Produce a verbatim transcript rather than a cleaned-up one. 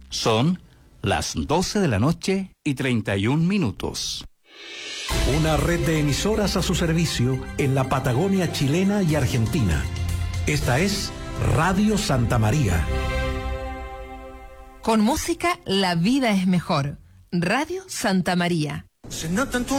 Son las doce de la noche y treinta y un minutos. Una red de emisoras a su servicio en la Patagonia chilena y argentina. Esta es Radio Santa María. Con música, la vida es mejor. Radio Santa María.